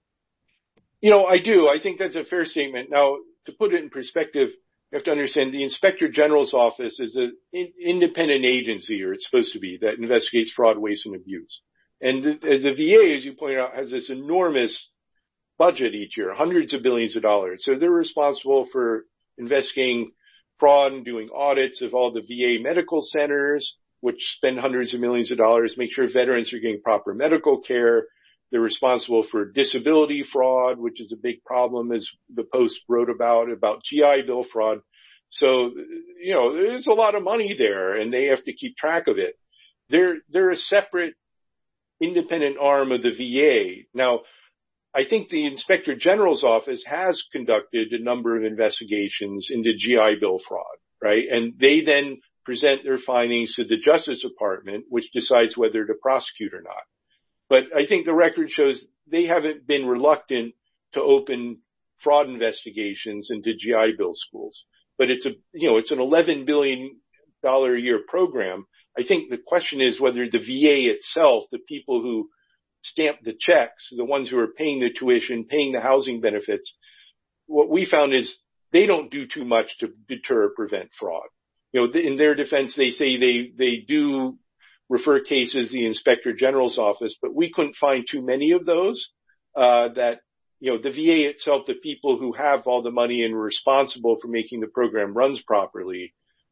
You know, I do. I think that's a fair statement. Now, to put it in perspective, you have to understand the Inspector General's office is an in- independent agency, or it's supposed to be, that investigates fraud, waste, and abuse. And the, the V A, as you pointed out, has this enormous budget each year, hundreds of billions of dollars. So they're responsible for investigating fraud and doing audits of all the V A medical centers, which spend hundreds of millions of dollars, make sure veterans are getting proper medical care. They're responsible for disability fraud, which is a big problem, as the Post wrote about, about G I Bill fraud. So, you know, there's a lot of money there, and they have to keep track of it. They're, they're a separate independent arm of the V A. Now, I think the Inspector General's office has conducted a number of investigations into G I Bill fraud, right? And they then present their findings to the Justice Department, which decides whether to prosecute or not. But I think the record shows they haven't been reluctant to open fraud investigations into G I Bill schools. But it's a, you know, it's an eleven billion dollars a year program. I think the question is whether the V A itself, the people who stamp the checks, the ones who are paying the tuition, paying the housing benefits, what we found is they don't do too much to deter or prevent fraud. You know, in their defense, they say they, they do refer cases to the Inspector General's office, but we couldn't find too many of those, uh, that, you know, the V A itself, the people who have all the money and are responsible for making the program runs properly,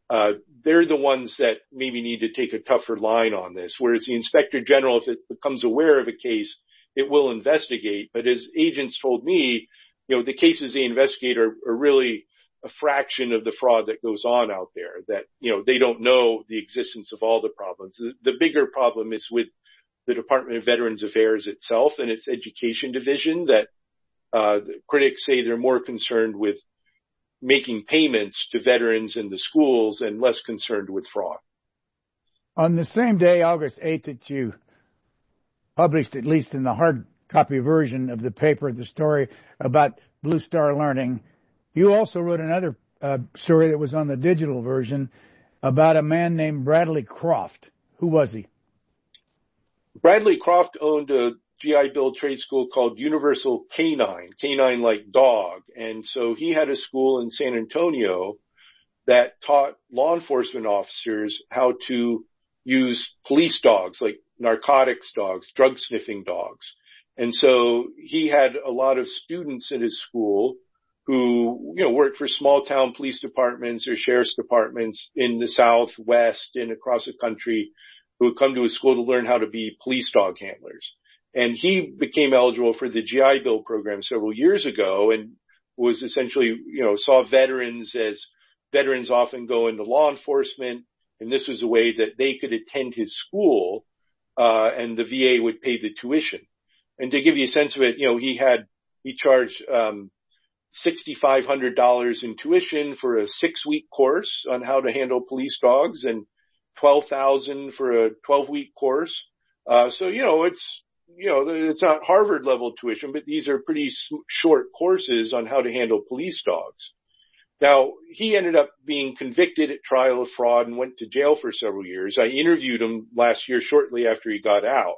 uh, they're the ones that maybe need to take a tougher line on this. Whereas the inspector general, if it becomes aware of a case, it will investigate. But as agents told me, you know, the cases they investigate are, are really a fraction of the fraud that goes on out there, that, you know, they don't know the existence of all the problems. The, the bigger problem is with the Department of Veterans Affairs itself and its education division, that uh, the critics say they're more concerned with making payments to veterans in the schools and less concerned with fraud. On the same day, August eighth, that you published, at least in the hard copy version of the paper, the story about Blue Star Learning, you also wrote another uh, story that was on the digital version about a man named Bradley Croft. Who was he? Bradley Croft owned a G I Bill trade school called Universal Canine, canine like dog. And so he had a school in San Antonio that taught law enforcement officers how to use police dogs, like narcotics dogs, drug sniffing dogs. And so he had a lot of students in his school who, you know, worked for small town police departments or sheriff's departments in the Southwest and across the country, who would come to his school to learn how to be police dog handlers. And he became eligible for the G I Bill program several years ago and was essentially, you know, saw veterans as veterans often go into law enforcement. And this was a way that they could attend his school, uh, and the V A would pay the tuition. And to give you a sense of it, you know, he had, he charged, um, six thousand five hundred dollars in tuition for a six week course on how to handle police dogs and twelve thousand dollars for a twelve week course. Uh, so, you know, it's, you know, it's not Harvard level tuition, but these are pretty short courses on how to handle police dogs. Now, he ended up being convicted at trial of fraud and went to jail for several years. I interviewed him last year shortly after he got out.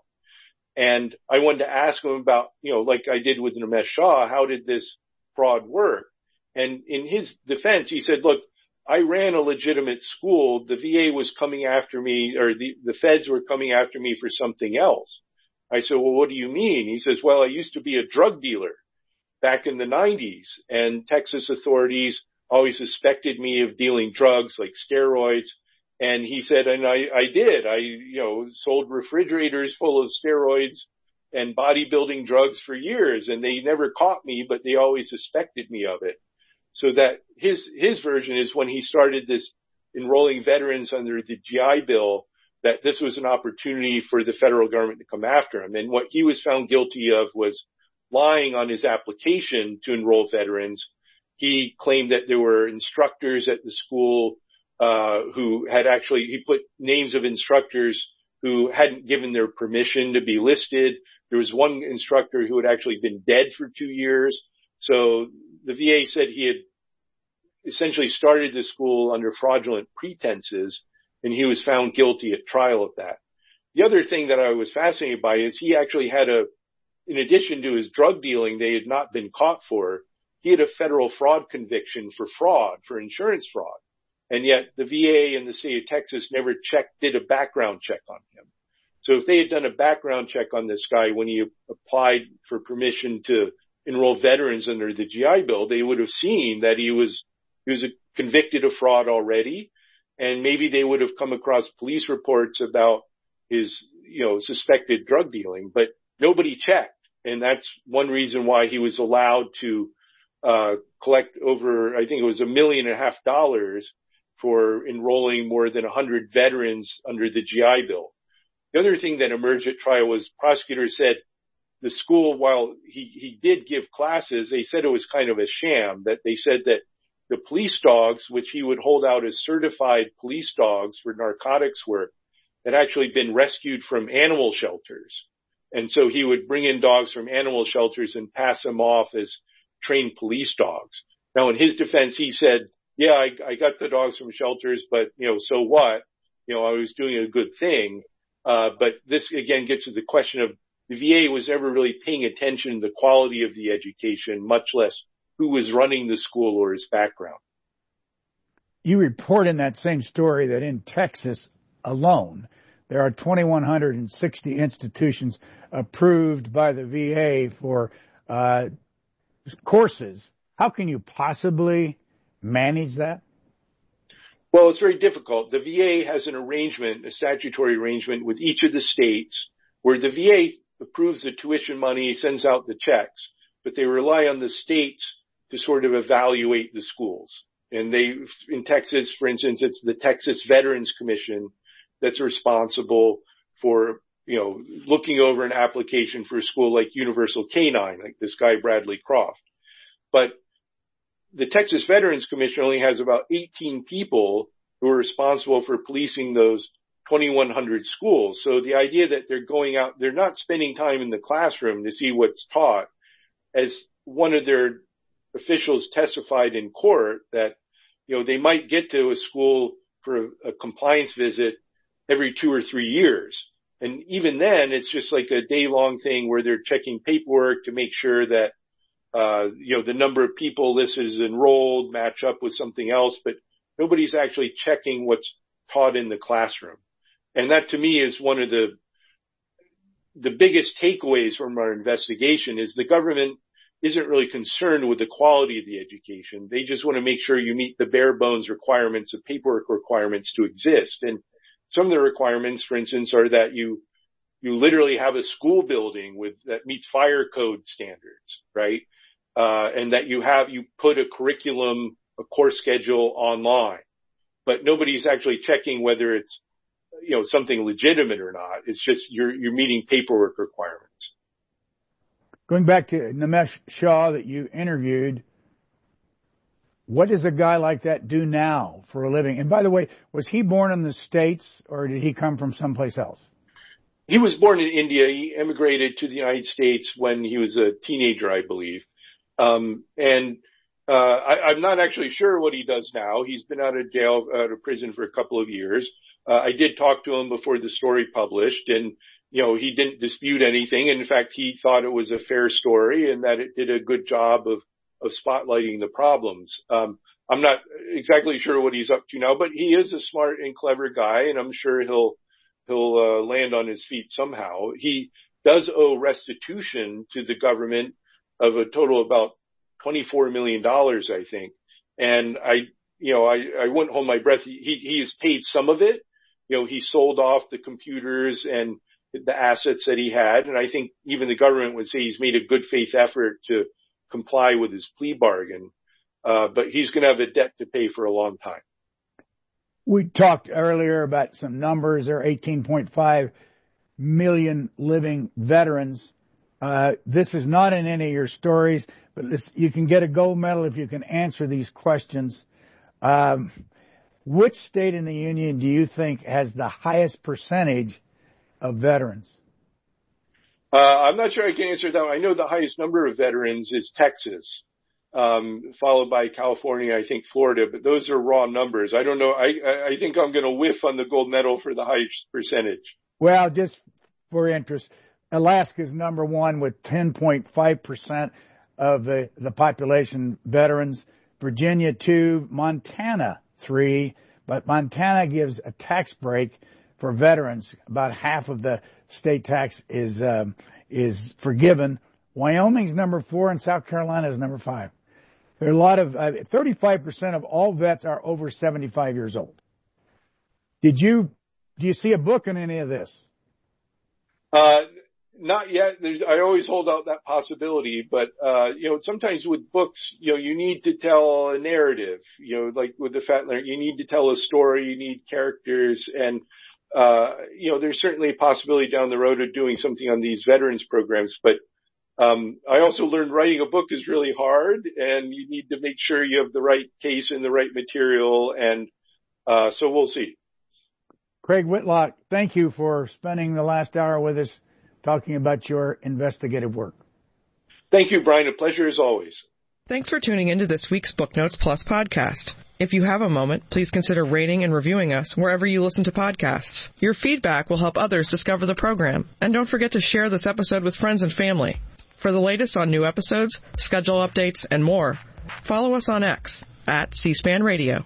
And I wanted to ask him about, you know, like I did with Nimesh Shah, how did this fraud work? And in his defense, he said, look, I ran a legitimate school. The V A was coming after me, or the, the feds were coming after me for something else. I said, well, what do you mean? He says, well, I used to be a drug dealer back in the nineties, and Texas authorities always suspected me of dealing drugs like steroids. And he said, and I, I did, I, you know, sold refrigerators full of steroids and bodybuilding drugs for years, and they never caught me, but they always suspected me of it. So that his, his version is when he started this enrolling veterans under the G I Bill, that this was an opportunity for the federal government to come after him. And what he was found guilty of was lying on his application to enroll veterans. He claimed that there were instructors at the school, uh, who had actually, he put names of instructors who hadn't given their permission to be listed. There was one instructor who had actually been dead for two years. So the V A said he had essentially started the school under fraudulent pretenses, and he was found guilty at trial of that. The other thing that I was fascinated by is he actually had a, in addition to his drug dealing they had not been caught for, he had a federal fraud conviction for fraud, for insurance fraud. And yet the V A and the state of Texas never checked, did a background check on him. So if they had done a background check on this guy when he applied for permission to enroll veterans under the G I Bill, they would have seen that he was, he was convicted of fraud already. And maybe they would have come across police reports about his, you know, suspected drug dealing, but nobody checked. And that's one reason why he was allowed to, uh, collect over, I think it was a million and a half dollars for enrolling more than a hundred veterans under the G I Bill. The other thing that emerged at trial was prosecutors said the school, while he, he did give classes, they said it was kind of a sham, that they said that the police dogs, which he would hold out as certified police dogs for narcotics work, had actually been rescued from animal shelters. And so he would bring in dogs from animal shelters and pass them off as trained police dogs. Now, in his defense, he said, yeah, I, I got the dogs from shelters, but, you know, so what? You know, I was doing a good thing. Uh, but this again gets to the question of the V A was never really paying attention to the quality of the education, much less who was running the school or his background. You report in that same story that in Texas alone, there are two thousand one hundred sixty institutions approved by the V A for uh courses. How can you possibly manage that? Well, it's very difficult. The V A has an arrangement, a statutory arrangement with each of the states where the V A approves the tuition money, sends out the checks, but they rely on the states to sort of evaluate the schools. And they, in Texas, for instance, it's the Texas Veterans Commission that's responsible for, you know, looking over an application for a school like Universal Canine, like this guy Bradley Croft. But the Texas Veterans Commission only has about eighteen people who are responsible for policing those twenty-one hundred schools. So the idea that they're going out, they're not spending time in the classroom to see what's taught. As one of their officials testified in court that, you know, they might get to a school for a, a compliance visit every two or three years. And even then, it's just like a day-long thing where they're checking paperwork to make sure that, uh, you know, the number of people listed as enrolled match up with something else, but nobody's actually checking what's taught in the classroom. And that, to me, is one of the the biggest takeaways from our investigation is the government isn't really concerned with the quality of the education. They just want to make sure you meet the bare bones requirements of paperwork requirements to exist. And some of the requirements, for instance, are that you you literally have a school building with that meets fire code standards, right? Uh, and that you have, you put a curriculum, a course schedule online, but nobody's actually checking whether it's, you know, something legitimate or not. It's just you're, you're meeting paperwork requirements. Going back to Nimesh Shah that you interviewed, what does a guy like that do now for a living? And by the way, was he born in the States or did he come from someplace else? He was born in India. He immigrated to the United States when he was a teenager, I believe. Um, and, uh, I, I'm not actually sure what he does now. He's been out of jail, out of prison for a couple of years. Uh, I did talk to him before the story published, and, you know, he didn't dispute anything. In fact, he thought it was a fair story and that it did a good job of, of spotlighting the problems. Um, I'm not exactly sure what he's up to now, but he is a smart and clever guy, and I'm sure he'll, he'll, uh, land on his feet somehow. He does owe restitution to the government of a total of about twenty-four million dollars, I think. And I, you know, I, I wouldn't hold my breath. He, he has paid some of it. You know, he sold off the computers and the assets that he had. And I think even the government would say he's made a good faith effort to comply with his plea bargain. Uh, but he's going to have a debt to pay for a long time. We talked earlier about some numbers. There are eighteen point five million living veterans. Uh, this is not in any of your stories, but this, you can get a gold medal if you can answer these questions. Um, which state in the union do you think has the highest percentage of veterans? Uh, I'm not sure I can answer that. I know the highest number of veterans is Texas, um, followed by California, I think Florida, but those are raw numbers. I don't know. I, I think I'm going to whiff on the gold medal for the highest percentage. Well, just for interest, Alaska's number one with ten point five percent of the, the population veterans. Virginia two, Montana three, but Montana gives a tax break for veterans. About half of the state tax is, um, is forgiven. Wyoming's number four and South Carolina is number five. There are a lot of, uh, thirty-five percent of all vets are over seventy-five years old. Did you, do you see a book on any of this? Uh, Not yet. There's, I always hold out that possibility, but, uh, you know, sometimes with books, you know, you need to tell a narrative, you know, like with the Fat Leonard, you need to tell a story, you need characters, and, uh, you know, there's certainly a possibility down the road of doing something on these veterans programs, but, um, I also learned writing a book is really hard, and you need to make sure you have the right case and the right material, and, uh, so we'll see. Craig Whitlock, thank you for spending the last hour with us, talking about your investigative work. Thank you, Brian. A pleasure as always. Thanks for tuning into this week's Booknotes Plus podcast. If you have a moment, please consider rating and reviewing us wherever you listen to podcasts. Your feedback will help others discover the program. And don't forget to share this episode with friends and family. For the latest on new episodes, schedule updates, and more, follow us on X at C-SPAN Radio.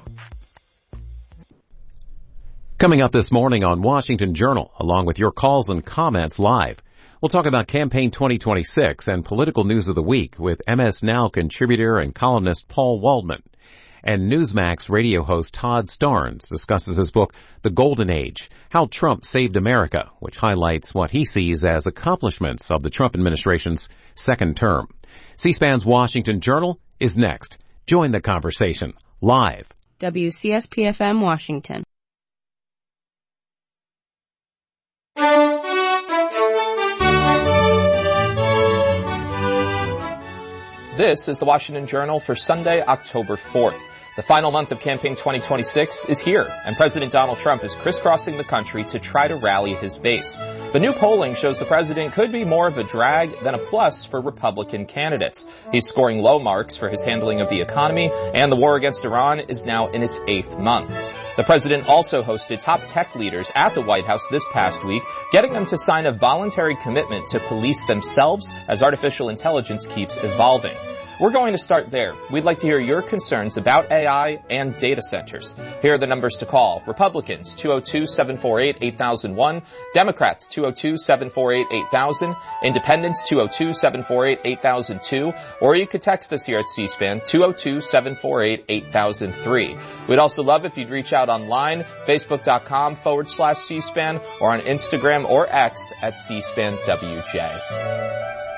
Coming up this morning on Washington Journal, along with your calls and comments live, we'll talk about Campaign twenty twenty-six and political news of the week with M S Now contributor and columnist Paul Waldman. And Newsmax radio host Todd Starnes discusses his book, The Golden Age, How Trump Saved America, which highlights what he sees as accomplishments of the Trump administration's second term. C-SPAN's Washington Journal is next. Join the conversation live. W C S P F M Washington. This is the Washington Journal for Sunday, October fourth. The final month of campaign twenty twenty-six is here, and President Donald Trump is crisscrossing the country to try to rally his base. The new polling shows the president could be more of a drag than a plus for Republican candidates. He's scoring low marks for his handling of the economy, and the war against Iran is now in its eighth month. The president also hosted top tech leaders at the White House this past week, getting them to sign a voluntary commitment to police themselves as artificial intelligence keeps evolving. We're going to start there. We'd like to hear your concerns about A I and data centers. Here are the numbers to call. Republicans, two oh two, seven four eight, eight thousand one. Democrats, two oh two, seven four eight, eight thousand. Independents, two oh two, seven four eight, eight thousand two. Or you could text us here at C-SPAN, two oh two, seven four eight, eight thousand three. We'd also love if you'd reach out online, facebook.com forward slash C-SPAN, or on Instagram or X at C-SPAN W J.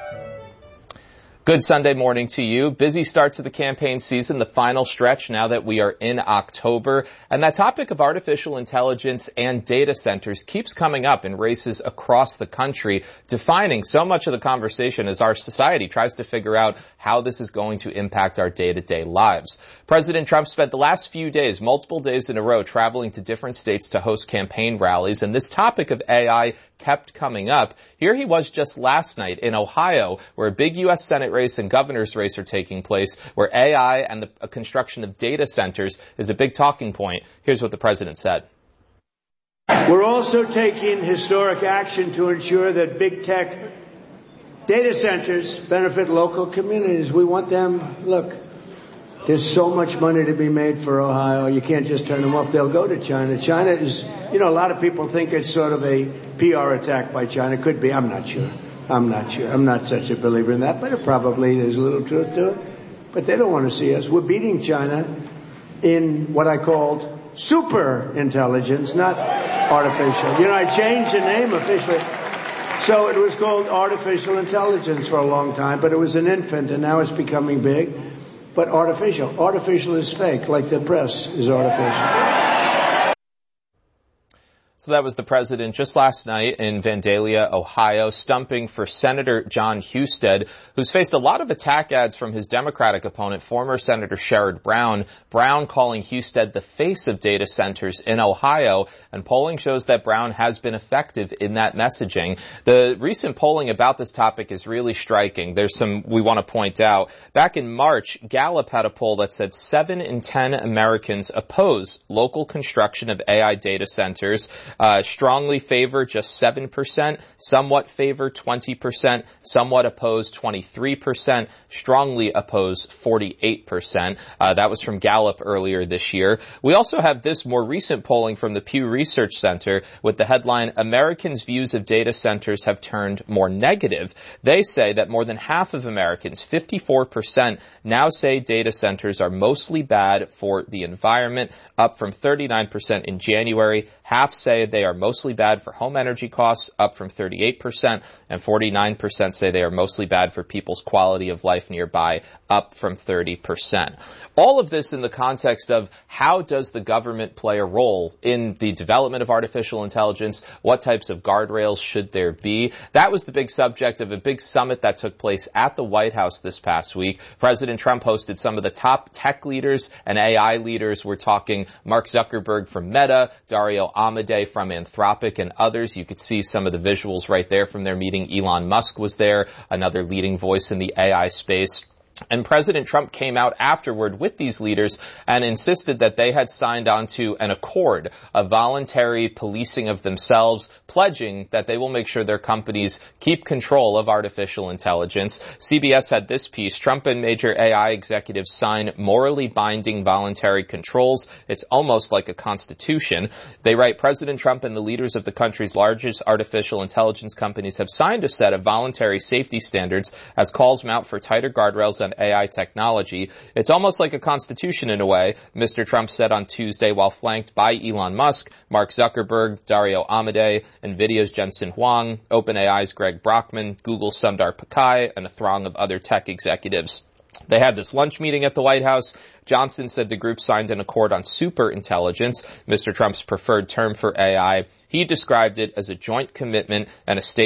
Good Sunday morning to you. Busy start to the campaign season, the final stretch now that we are in October. And that topic of artificial intelligence and data centers keeps coming up in races across the country, defining so much of the conversation as our society tries to figure out how this is going to impact our day-to-day lives. President Trump spent the last few days, multiple days in a row, traveling to different states to host campaign rallies, and this topic of A I kept coming up. Here he was just last night in Ohio, where a big U S Senate race and governor's race are taking place, where A I and the construction of data centers is a big talking point. Here's what the president said. We're also taking historic action to ensure that big tech data centers benefit local communities. We want them, look, there's so much money to be made for Ohio. You can't just turn them off. They'll go to China. China is, you know, a lot of people think it's sort of a P R attack by China. Could be. I'm not sure. I'm not sure. I'm not such a believer in that, but it probably there's a little truth to it. But they don't want to see us. We're beating China in what I called super intelligence, not artificial. You know, I changed the name officially. So it was called artificial intelligence for a long time, but it was an infant, and now it's becoming big. But artificial. Artificial is fake, like the press is artificial. So that was the president just last night in Vandalia, Ohio, stumping for Senator Jon Husted, who's faced a lot of attack ads from his Democratic opponent, former Senator Sherrod Brown. Brown calling Husted the face of data centers in Ohio, and polling shows that Brown has been effective in that messaging. The recent polling about this topic is really striking. There's some we want to point out. Back in March, Gallup had a poll that said seven in ten Americans oppose local construction of A I data centers. Uh, strongly favor just seven percent, somewhat favor twenty percent, somewhat oppose twenty-three percent, strongly oppose forty-eight percent. Uh, that was from Gallup earlier this year. We also have this more recent polling from the Pew Research Center with the headline, Americans' views of data centers have turned more negative. They say that more than half of Americans, fifty-four percent, now say data centers are mostly bad for the environment, up from thirty-nine percent in January. Half say they are mostly bad for home energy costs, up from thirty-eight percent, and forty-nine percent say they are mostly bad for people's quality of life nearby, up from thirty percent. All of this in the context of how does the government play a role in the development of artificial intelligence? What types of guardrails should there be? That was the big subject of a big summit that took place at the White House this past week. President Trump hosted some of the top tech leaders and A I leaders. We're talking Mark Zuckerberg from Meta, Dario Amodei from Anthropic, and others. You could see some of the visuals right there from their meeting. Elon Musk was there, another leading voice in the A I space. And President Trump came out afterward with these leaders and insisted that they had signed on to an accord, a voluntary policing of themselves, pledging that they will make sure their companies keep control of artificial intelligence. C B S had this piece, Trump and major A I executives sign morally binding voluntary controls. It's almost like a constitution. They write, President Trump and the leaders of the country's largest artificial intelligence companies have signed a set of voluntary safety standards as calls mount for tighter guardrails on A I technology. It's almost like a constitution in a way, Mister Trump said on Tuesday while flanked by Elon Musk, Mark Zuckerberg, Dario Amodei, NVIDIA's Jensen Huang, OpenAI's Greg Brockman, Google's Sundar Pichai, and a throng of other tech executives. They had this lunch meeting at the White House. Johnson said the group signed an accord on superintelligence, Mister Trump's preferred term for A I. He described it as a joint commitment and a state